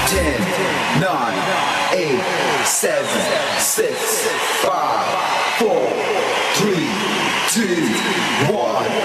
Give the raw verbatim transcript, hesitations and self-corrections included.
ten, nine, eight, seven, six, five, four, three, two, one.